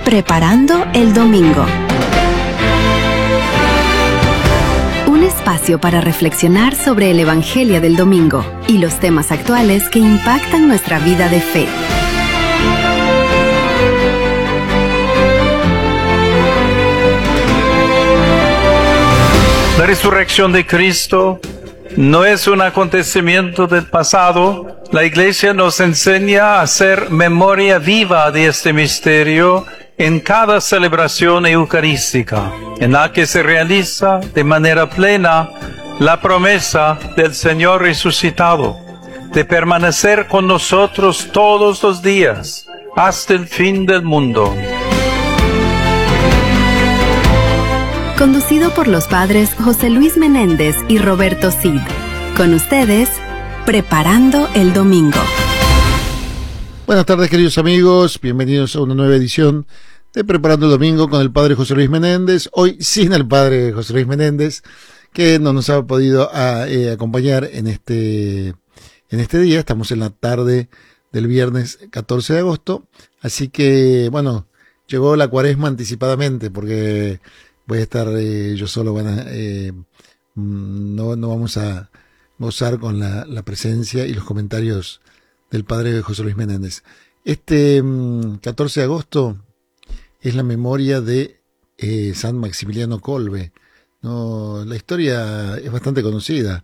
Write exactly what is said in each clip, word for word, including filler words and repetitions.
Preparando el Domingo. Un espacio para reflexionar sobre el Evangelio del Domingo y los temas actuales que impactan nuestra vida de fe. La resurrección de Cristo no es un acontecimiento del pasado. La Iglesia nos enseña a hacer memoria viva de este misterio en cada celebración eucarística, en la que se realiza de manera plena la promesa del Señor resucitado, de permanecer con nosotros todos los días, hasta el fin del mundo. Conducido por los padres José Luis Menéndez y Roberto Cid. Con ustedes, Preparando el Domingo. Buenas tardes, queridos amigos. Bienvenidos a una nueva edición de Preparando el Domingo con el padre José Luis Menéndez. Hoy sin el padre José Luis Menéndez, que no nos ha podido a, eh, acompañar en este, en este día. Estamos en la tarde del viernes catorce de agosto. Así que, bueno, llegó la cuaresma anticipadamente porque voy a estar eh, yo solo. Bueno, eh, no, no vamos a gozar con la, la presencia y los comentarios del padre José Luis Menéndez. Este um, catorce de agosto es la memoria de eh, San Maximiliano Kolbe. No, la historia es bastante conocida.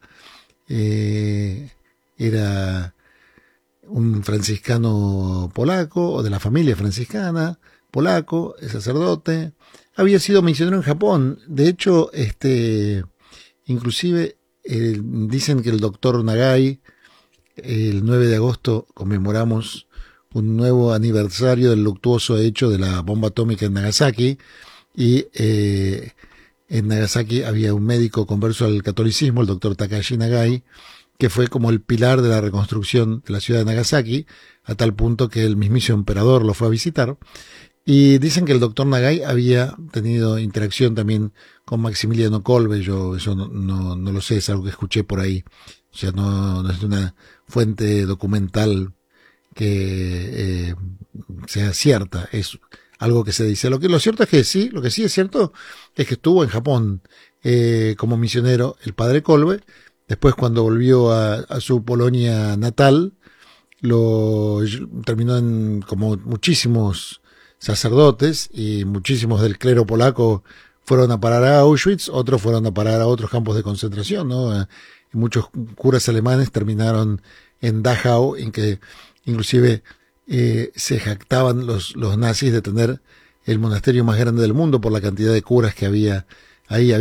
Eh, era un franciscano polaco, o de la familia franciscana, polaco, es sacerdote. Había sido misionero en Japón. De hecho, este, inclusive eh, dicen que el doctor Nagai, el nueve de agosto conmemoramos un nuevo aniversario del luctuoso hecho de la bomba atómica en Nagasaki, y eh, en Nagasaki había un médico converso al catolicismo, el doctor Takashi Nagai, que fue como el pilar de la reconstrucción de la ciudad de Nagasaki, a tal punto que el mismísimo emperador lo fue a visitar. Y dicen que el doctor Nagai había tenido interacción también con Maximiliano Kolbe. Yo eso no, no, no lo sé, es algo que escuché por ahí. O sea, no, no es una fuente documental que eh, sea cierta, es algo que se dice. Lo que lo cierto es que sí, lo que sí es cierto es que estuvo en Japón eh, como misionero el padre Kolbe. Después, cuando volvió a, a su Polonia natal, lo terminó en, como muchísimos sacerdotes, y muchísimos del clero polaco fueron a parar a Auschwitz, otros fueron a parar a otros campos de concentración, ¿no? Y muchos curas alemanes terminaron en Dachau, en que inclusive eh, se jactaban los, los nazis de tener el monasterio más grande del mundo por la cantidad de curas que había ahí.